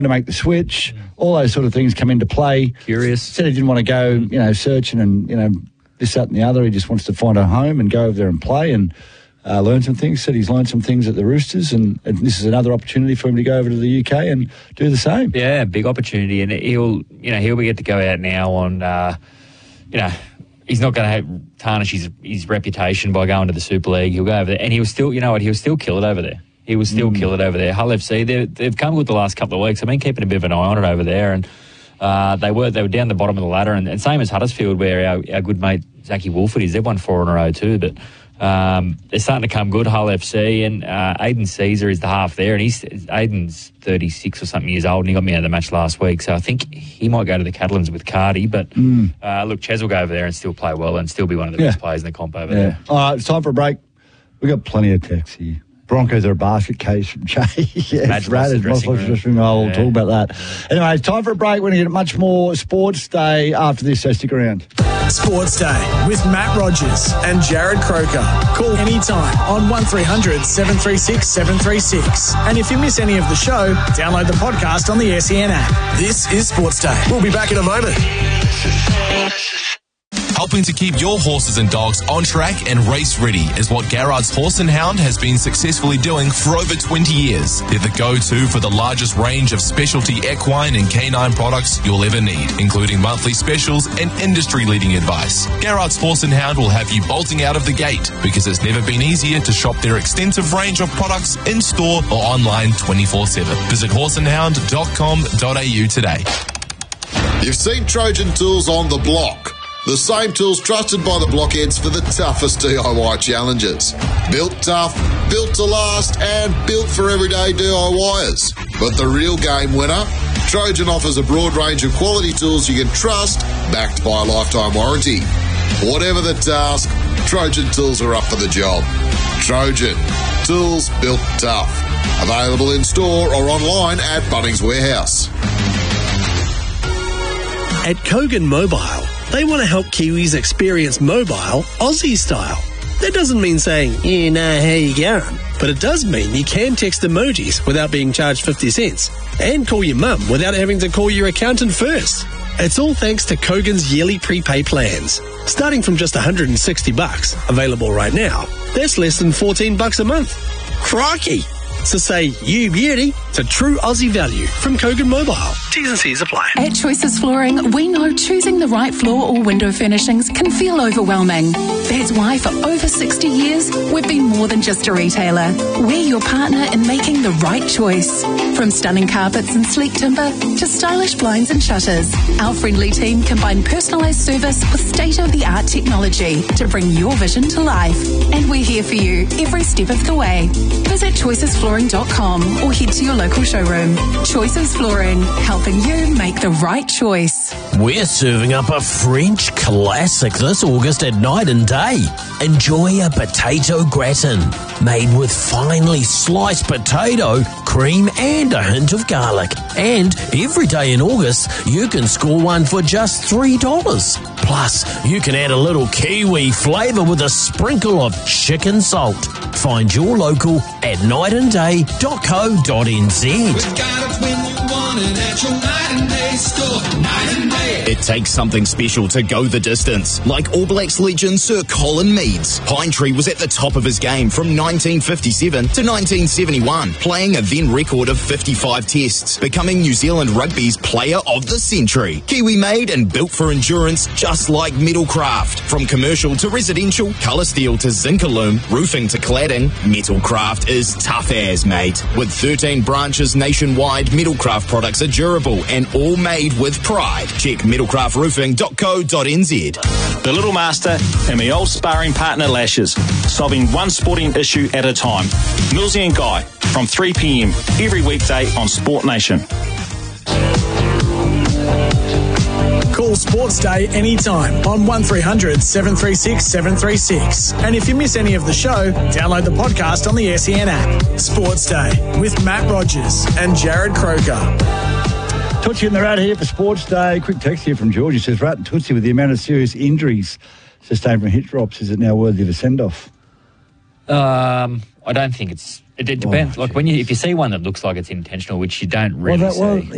to make the switch. All those sort of things come into play. Curious. Said he didn't want to go, searching and, this, that and the other. He just wants to find a home and go over there and play and learn some things. Said he's learned some things at the Roosters, and this is another opportunity for him to go over to the UK and do the same. Yeah, big opportunity, and he'll get to go out now on, he's not going to tarnish his reputation by going to the Super League. He'll go over there, and he'll still, he'll still kill it over there. He will still kill it over there. Hull FC, they've come good the last couple of weeks. I've been keeping a bit of an eye on it over there, and they were down the bottom of the ladder, and same as Huddersfield, where our good mate Zachy Wolford is. They've won 4 in a row too, but they're starting to come good, Hull FC, and Aidan Caesar is the half there, and Aidan's 36 or something years old, and he got me out of the match last week, so I think he might go to the Catalans with Cardi, but look, Ches will go over there and still play well and still be one of the best players in the comp over there. All right, it's time for a break. We've got plenty of texts here. Broncos are a basket case from Jay. Yes, Rad dressing room. I'll talk about that. Anyway, it's time for a break. We're going to get much more Sports Day after this, so stick around. Sports Day with Matt Rogers and Jared Croker. Call anytime on 1300 736 736. And if you miss any of the show, download the podcast on the SEN app. This is Sports Day. We'll be back in a moment. Helping to keep your horses and dogs on track and race ready is what Garrard's Horse and Hound has been successfully doing for over 20 years. They're the go-to for the largest range of specialty equine and canine products you'll ever need, including monthly specials and industry-leading advice. Garrard's Horse and Hound will have you bolting out of the gate because it's never been easier to shop their extensive range of products in-store or online 24/7. Visit horseandhound.com.au today. You've seen Trojan Tools on the block. The same tools trusted by the blockheads for the toughest DIY challenges. Built tough, built to last, and built for everyday DIYers. But the real game winner? Trojan offers a broad range of quality tools you can trust, backed by a lifetime warranty. Whatever the task, Trojan Tools are up for the job. Trojan, tools built tough. Available in store or online at Bunnings Warehouse. At Kogan Mobile, they want to help Kiwis experience mobile Aussie style. That doesn't mean saying, how you going? But it does mean you can text emojis without being charged 50 cents and call your mum without having to call your accountant first. It's all thanks to Kogan's yearly prepay plans. Starting from just $160, available right now, that's less than $14 a month. Crikey! So say you beauty to true Aussie value from Kogan Mobile. T's and C's apply. At Choices Flooring, we know choosing the right floor or window furnishings can feel overwhelming. That's why for over 60 years, we've been more than just a retailer. We're your partner in making the right choice. From stunning carpets and sleek timber to stylish blinds and shutters, our friendly team combine personalised service with state-of-the-art technology to bring your vision to life. And we're here for you every step of the way. Visit choicesflooring.com or head to your local showroom. Choices Flooring, helping you make the right choice. We're serving up a French classic this August at Night and Day. Enjoy a potato gratin made with finely sliced potato, cream and a hint of garlic. And every day in August, you can score one for just $3. Plus, you can add a little Kiwi flavour with a sprinkle of chicken salt. Find your local at nightandday.co.nz. We've got it when you want it at your Night and Day store. Night and Day. It takes something special to go the distance, like All Blacks legend Sir Colin Meads. Pinetree was at the top of his game from 1957 to 1971, playing a then record of 55 tests, becoming New Zealand Rugby's Player of the Century. Kiwi made and built for endurance, just like Metalcraft. From commercial to residential, colour steel to Zincalume, roofing to cladding, Metalcraft is tough as, mate. With 13 branches nationwide, Metalcraft products are durable and all made with pride. Check metalcraftroofing.co.nz. The Little Master and my old sparring partner Lashes, solving one sporting issue at a time. Millsy and Guy from 3 p.m. every weekday on Sport Nation. Call Sports Day anytime on 1300 736 736. And if you miss any of the show, download the podcast on the SEN app. Sports Day with Matt Rogers and Jared Croker. Tootsie and the Rat here for Sports Day. Quick text here from George. He says, Rat and Tootsie, with the amount of serious injuries sustained from hit drops, is it now worthy of a send-off? I don't think it's... It depends. If you see one that looks like it's intentional, which you don't really see.